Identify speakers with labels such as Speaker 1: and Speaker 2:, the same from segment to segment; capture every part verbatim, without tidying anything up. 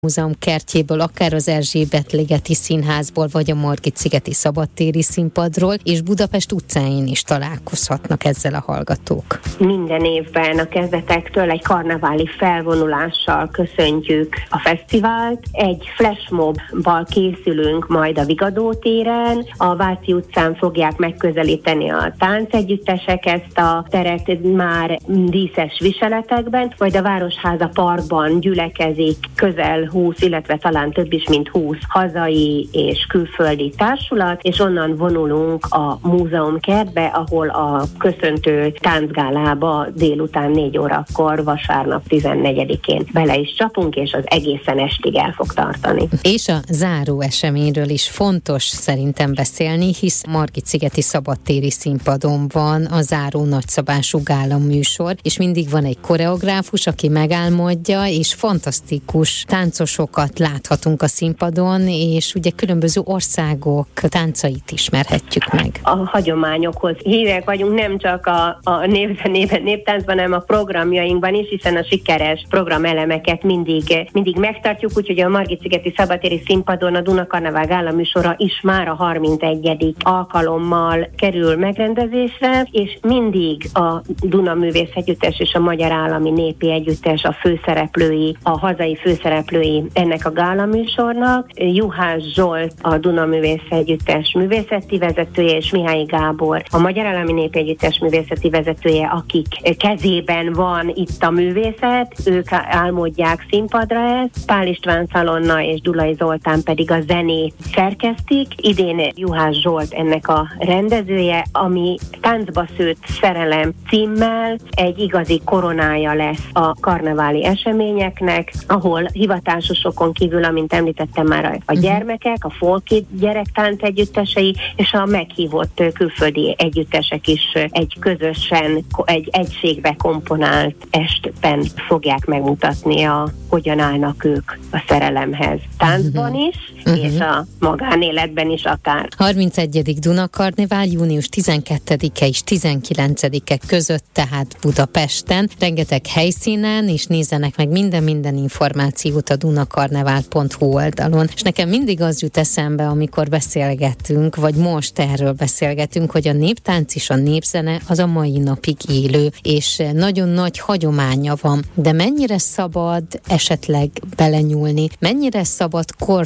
Speaker 1: Múzeum kertjéből, akár az Erzsébet-ligeti Színházból, vagy a Margit-szigeti szabadtéri színpadról, és Budapest utcáin is találkozhatnak ezzel a hallgatók.
Speaker 2: Minden évben a kezdetektől egy karneváli felvonulással köszöntjük a fesztivált. Egy flashmobbal készülünk majd a Vigadó téren. A Váci utcán fogják megközelíteni a táncegyüttesek ezt a teret már díszes viseletekben, majd a Városháza Parkban gyülekezik közel húsz, illetve talán több is, mint húsz hazai és külföldi társulat, és onnan vonulunk a múzeum kertbe, ahol a köszöntő táncgálába délután négy órakor, vasárnap tizennegyedikén bele is csapunk, és az egészen estig el fog tartani.
Speaker 1: És a záró eseményről is fontos szerintem beszélni, hisz Margit-szigeti szabadtéri színpadon van a záró nagyszabású gála műsor, és mindig van egy koreográfus, aki megálmodja, és fantasztikus táncosokat láthatunk a színpadon, és ugye különböző országok táncait ismerhetjük meg.
Speaker 2: A hagyományokhoz hívek vagyunk, nem csak a, a népzenében, néptáncban, hanem a programjainkban is, hiszen a sikeres programelemeket mindig, mindig megtartjuk, úgyhogy a Margit-szigeti szabadtéri színpadon a Duna Karnevál gála műsora is már a harmincegyedik alkalommal kerül megrendezésre, és mindig a Duna Művész Együttes és a Magyar Állami Népi Együttes a főszereplői, a hazai főszereplői ennek a gála műsornak. Juhász Zsolt a Duna Művész Együttes művészeti vezetője, és Mihály Gábor a Magyar Állami Népi Együttes művészeti vezetője, akik kezében van itt a művészet, ők álmodják színpadra ezt, Pál István Szalonna és Dulai Zoltán pedig a zenét szerkesztik. Idén Juhász Zsolt ennek a rendezője, ami Táncba szőtt szerelem címmel egy igazi koronája lesz a karneváli eseményeknek, ahol hivatásosokon kívül, amint említettem már, a gyermekek, a folki gyerektánc együttesei és a meghívott külföldi együttesek is egy közösen, egy egységbe komponált estben fogják megmutatni, a, hogyan állnak ők a szerelemhez. Táncban is, uh-huh. és a magánéletben is akár.
Speaker 1: harmincegyedik Duna Karnevál június tizenkettedike és tizenkilencedike között, tehát Budapesten. Rengeteg helyszínen, és nézzenek meg minden-minden információt a dunakarnevál pont hu oldalon. És nekem mindig az jut eszembe, amikor beszélgetünk, vagy most erről beszélgetünk, hogy a néptánc és a népzene az a mai napig élő, és nagyon nagy hagyománya van. De mennyire szabad esetleg belenyúlni? Mennyire szabad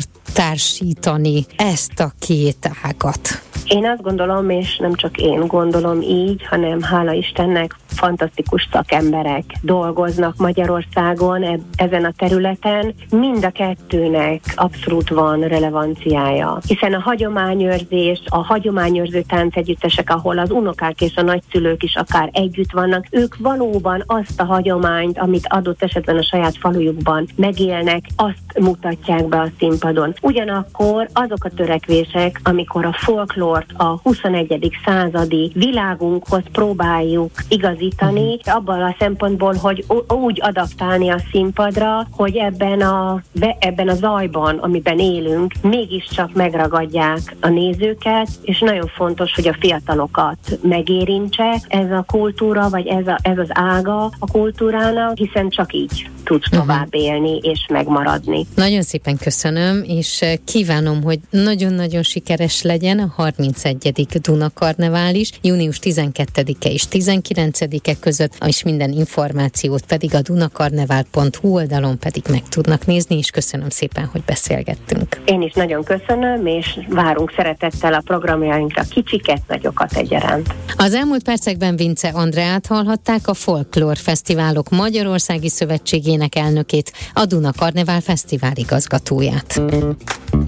Speaker 1: kortársítani ezt a két ágat?
Speaker 2: Én azt gondolom, és nem csak én gondolom így, hanem hála Istennek fantasztikus szakemberek dolgoznak Magyarországon e- ezen a területen. Mind a kettőnek abszolút van relevanciája, hiszen a hagyományőrzés, a hagyományőrző táncegyüttesek, ahol az unokák és a nagyszülők is akár együtt vannak, ők valóban azt a hagyományt, amit adott esetben a saját falujukban megélnek, azt mutatják be a színpadon. Ugyanakkor azok a törekvések, amikor a folklort a huszonegyedik századi világunkhoz próbáljuk igazítani, abban a szempontból, hogy úgy adaptálni a színpadra, hogy ebben a, ebben a zajban, amiben élünk, mégiscsak megragadják a nézőket, és nagyon fontos, hogy a fiatalokat megérintse ez a kultúra, vagy ez, a, ez az ága a kultúrának, hiszen csak így tudsz tovább élni és megmaradni.
Speaker 1: Nagyon szépen köszönöm, és kívánom, hogy nagyon-nagyon sikeres legyen a harmincegyedik Duna Karnevál is, június tizenkettedike és tizenkilencedike között, és minden információt pedig a dunakarnevál pont hu oldalon pedig meg tudnak nézni, és köszönöm szépen, hogy beszélgettünk.
Speaker 2: Én is nagyon köszönöm, és várunk szeretettel a programjainkra kicsiket, nagyokat egyaránt.
Speaker 1: Az elmúlt percekben Vince Andreát hallhatták, a Folklór Fesztiválok Magyarországi Szövetségének elnökét, a Duna Karnevál Fesztivál igazgatóját.